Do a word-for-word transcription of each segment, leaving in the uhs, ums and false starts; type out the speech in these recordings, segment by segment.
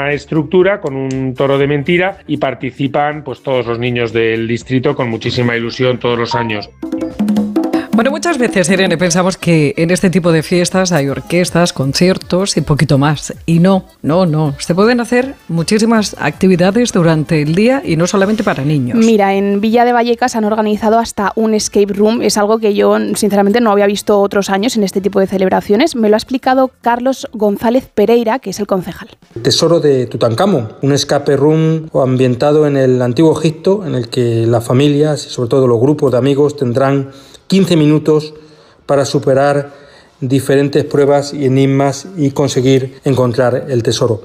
una estructura con un toro de mentira y participan pues todos los niños del distrito con muchísima ilusión todos los años. Bueno, muchas veces, Irene, pensamos que en este tipo de fiestas hay orquestas, conciertos y poquito más. Y no, no, no. Se pueden hacer muchísimas actividades durante el día y no solamente para niños. Mira, en Villa de Vallecas han organizado hasta un escape room. Es algo que yo, sinceramente, no había visto otros años en este tipo de celebraciones. Me lo ha explicado Carlos González Pereira, que es el concejal. Tesoro de Tutankamón, un escape room ambientado en el antiguo Egipto, en el que las familias y sobre todo los grupos de amigos tendrán quince minutos para superar diferentes pruebas y enigmas y conseguir encontrar el tesoro.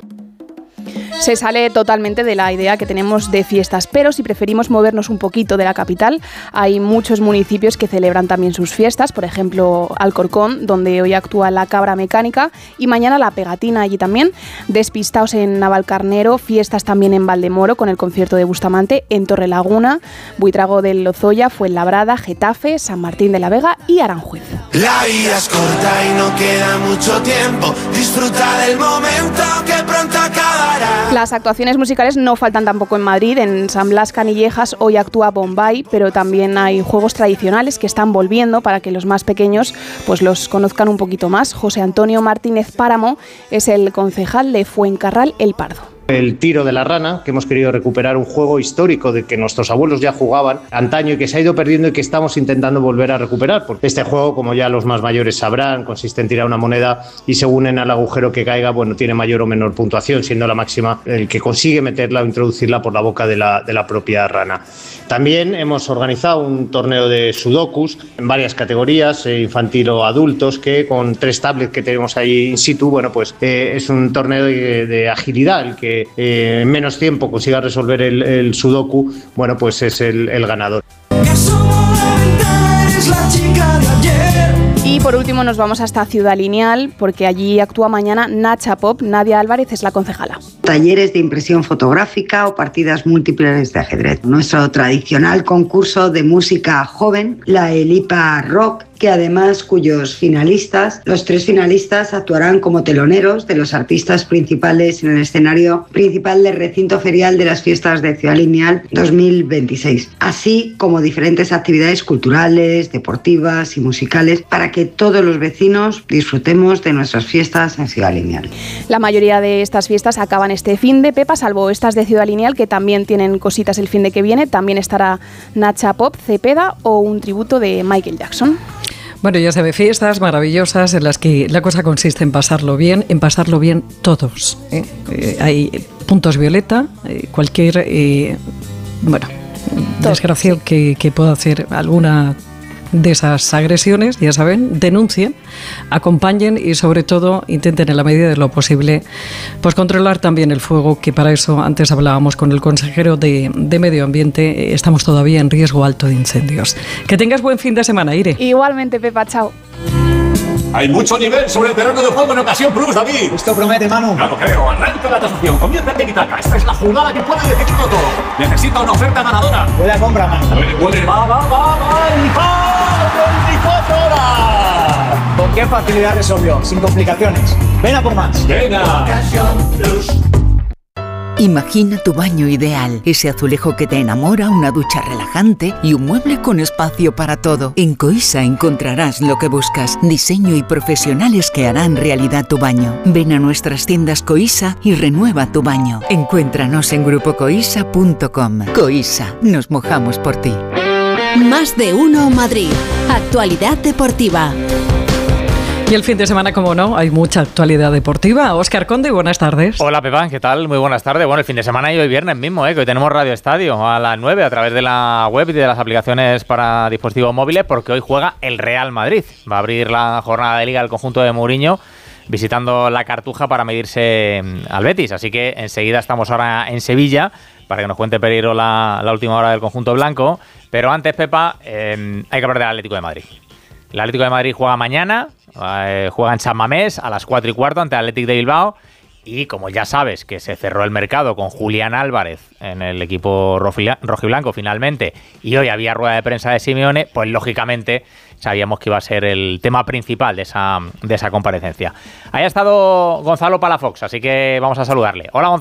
Se sale totalmente de la idea que tenemos de fiestas, pero si preferimos movernos un poquito de la capital, hay muchos municipios que celebran también sus fiestas, por ejemplo Alcorcón, donde hoy actúa la Cabra Mecánica, y mañana la Pegatina allí también. Despistaos en Navalcarnero, fiestas también en Valdemoro con el concierto de Bustamante, en Torrelaguna, Buitrago del Lozoya, Fuenlabrada, Getafe, San Martín de la Vega y Aranjuez. La vida es corta y no queda mucho tiempo, disfruta del momento que pronto acabará. Las actuaciones musicales no faltan tampoco en Madrid. En San Blas Canillejas hoy actúa Bombay, pero también hay juegos tradicionales que están volviendo para que los más pequeños pues los conozcan un poquito más. José Antonio Martínez Páramo es el concejal de Fuencarral El Pardo. El tiro de la rana, que hemos querido recuperar un juego histórico de que nuestros abuelos ya jugaban antaño y que se ha ido perdiendo y que estamos intentando volver a recuperar. Porque este juego, como ya los más mayores sabrán, consiste en tirar una moneda y según en el agujero que caiga, bueno, tiene mayor o menor puntuación, siendo la máxima el que consigue meterla o introducirla por la boca de la, de la propia rana. También hemos organizado un torneo de sudokus en varias categorías, eh, infantil o adultos, que con tres tablets que tenemos ahí in situ, bueno, pues eh, es un torneo de, de agilidad, el que eh, en menos tiempo consiga resolver el, el sudoku, bueno, pues es el, el ganador. Y por último nos vamos hasta Ciudad Lineal, porque allí actúa mañana Nacha Pop. Nadia Álvarez es la concejala. Talleres de impresión fotográfica o partidas múltiples de ajedrez. Nuestro tradicional concurso de música joven, la Elipa Rock, que además cuyos finalistas, los tres finalistas actuarán como teloneros de los artistas principales en el escenario principal del recinto ferial de las fiestas de Ciudad Lineal dos mil veintiséis, así como diferentes actividades culturales, deportivas y musicales para que todos los vecinos disfrutemos de nuestras fiestas en Ciudad Lineal. La mayoría de estas fiestas acaban este fin de Pepa, salvo estas de Ciudad Lineal, que también tienen cositas el fin de que viene. También estará Nacha Pop, Cepeda o un tributo de Michael Jackson. Bueno, ya se ve, fiestas maravillosas en las que la cosa consiste en pasarlo bien, en pasarlo bien todos. ¿eh? Eh, hay puntos violeta, eh, cualquier, eh, bueno, Todo, desgraciado sí. que, que pueda hacer alguna de esas agresiones, ya saben, denuncien, acompañen y sobre todo intenten en la medida de lo posible pues controlar también el fuego, que para eso antes hablábamos con el consejero de, de Medio Ambiente, estamos todavía en riesgo alto de incendios. Que tengas buen fin de semana, Ire. Igualmente, Pepa, chao. Hay mucho nivel sobre el terreno de juego en Ocasión Plus, David. Esto promete, Manu. No lo creo. Arranca la tasación. Comienza el tiki-taka. Esta es la jugada que puede decidirlo todo. Necesita una oferta ganadora. Puede compra, Manu. Puede, puede. Va, va, va, va. veinticuatro horas. ¿Con qué facilidad resolvió? Sin complicaciones. Ven a por más. Venga. Ocasión Plus. Imagina tu baño ideal, ese azulejo que te enamora, una ducha relajante y un mueble con espacio para todo. En Coisa encontrarás lo que buscas, diseño y profesionales que harán realidad tu baño. Ven a nuestras tiendas Coisa y renueva tu baño. Encuéntranos en grupo coisa punto com. Coisa, nos mojamos por ti. Más de uno Madrid. Actualidad deportiva. Y el fin de semana, como no, hay mucha actualidad deportiva. Óscar Conde, buenas tardes. Hola, Pepa, ¿qué tal? Muy buenas tardes. Bueno, el fin de semana y hoy viernes mismo, ¿eh? Que hoy tenemos Radio Estadio a las nueve a través de la web y de las aplicaciones para dispositivos móviles, porque hoy juega el Real Madrid. Va a abrir la jornada de Liga el conjunto de Mourinho, visitando la Cartuja para medirse al Betis. Así que enseguida estamos ahora en Sevilla para que nos cuente Pereiro la, la última hora del conjunto blanco. Pero antes, Pepa, eh, hay que hablar del Atlético de Madrid. El Atlético de Madrid juega mañana, eh, juega en San Mamés a las cuatro y cuarto ante el Athletic de Bilbao. Y como ya sabes que se cerró el mercado con Julián Álvarez en el equipo rojiblanco finalmente, y hoy había rueda de prensa de Simeone, pues lógicamente sabíamos que iba a ser el tema principal de esa, de esa comparecencia. Ahí ha estado Gonzalo Palafox, así que vamos a saludarle. Hola, Gonzalo.